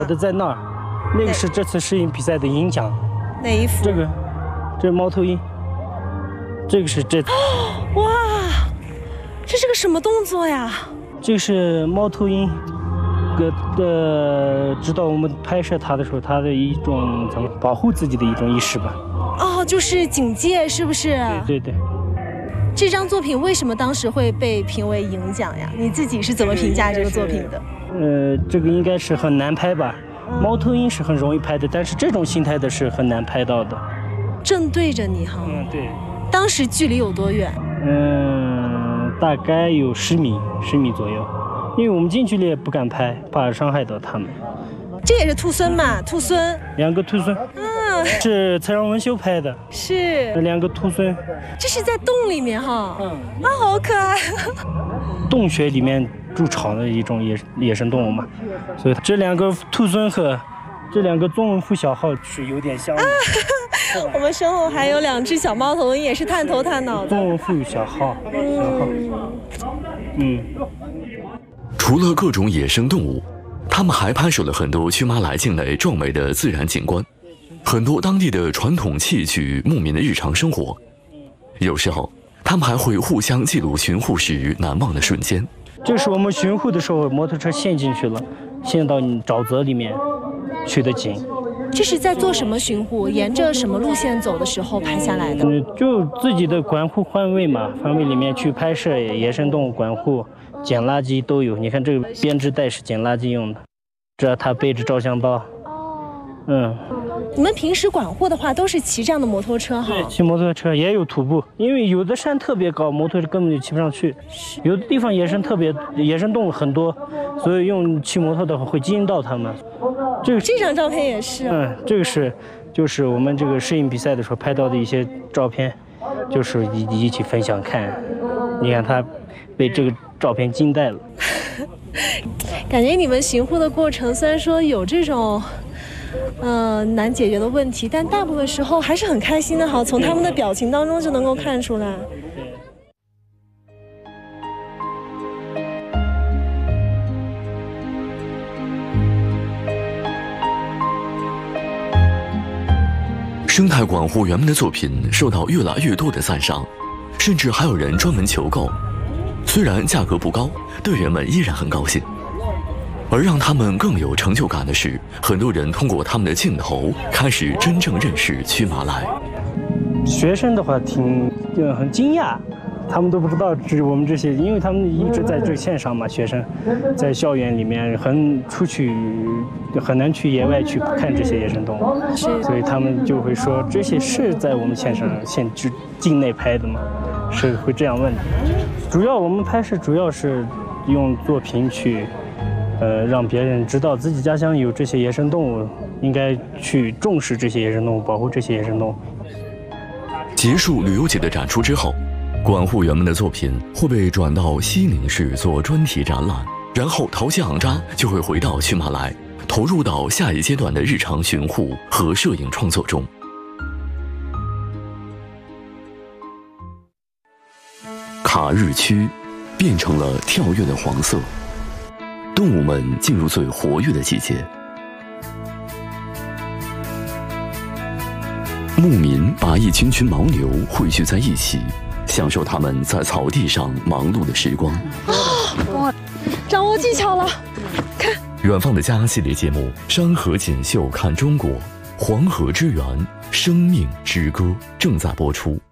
我的在那儿，那个是这次摄影比赛的银奖。 哪一幅？ 这是猫头鹰。这个是这。 哇，这是个什么动作呀？ 这是猫头鹰。指导我们拍摄它的时候，它的一种怎么保护自己的一种意识吧。 哦，就是警戒，是不是？ 对对对。 这张作品为什么当时会被评为银奖呀？你自己是怎么评价这个作品的？ 这个应该是很难拍吧。猫头鹰是很容易拍的，但是这种形态的是很难拍到的。 正对着你哈。 对。 当时距离有多远？ 大概有10米左右。因为我们近距离也不敢拍，怕伤害到它们。 这也是兔狲嘛？兔狲 ，2个兔狲。是蔡尚文秀拍的。 是。 2个兔狲。 这是在洞里面哈。好可爱。 洞穴里面筑巢的一种野生动物嘛，所以这2个兔狲和这2个宗文副小号是有点像的。 我们身后还有2只小猫头鹰，也是探头探脑的。 宗文副小号。 除了各种野生动物，他们还拍摄了很多屈马来境内壮美的自然景观，很多当地的传统器具、牧民的日常生活。有时候，他们还会互相记录巡护时难忘的瞬间。 这是我们巡护的时候，摩托车陷进去了，陷到沼泽里面去的景。 这是在做什么巡护？沿着什么路线走的时候拍下来的？ 就自己的管护范围嘛，范围里面去拍摄野生动物管护。捡垃圾都有，你看这个编织袋是捡垃圾用的，这他背着照相包。 你们平时管护的话，都是骑这样的摩托车哈？ 对，骑摩托车也有徒步，因为有的山特别高，摩托车根本就骑不上去；有的地方野生动物很多，所以用骑摩托的话会惊到它们。 这张照片也是。 这个就是我们这个摄影比赛的时候拍到的一些照片，就是一起分享看。你看他被这个照片惊呆了。 感觉你们巡护的过程虽然说有这种难解决的问题，但大部分时候还是很开心的哈，从他们的表情当中就能够看出来。 生态管护员们的作品受到越来越多的赞赏，甚至还有人专门求购。虽然价格不高，队员们依然很高兴。而让他们更有成就感的是，很多人通过他们的镜头开始真正认识屈马来。 学生的话很惊讶，他们都不知道我们这些，因为他们一直在这线上嘛，学生在校园里面很难去野外去看这些野生动物，所以他们就会说这些是在我们境内拍的吗？是会这样问。主要我们拍摄主要是用作品去让别人知道自己家乡有这些野生动物，应该去重视这些野生动物，保护这些野生动物。 结束旅游节的展出之后，管护员们的作品会被转到西宁市做专题展览，然后淘气昂扎就会回到屈马来，投入到下一阶段的日常巡护和摄影创作中。卡日区变成了跳跃的黄色，动物们进入最活跃的季节。牧民把一群牦牛汇聚在一起，享受他们在草地上忙碌的时光。 哇，掌握技巧了！看， 远方的家系列节目《山河锦绣看中国》，黄河之源，生命之歌正在播出。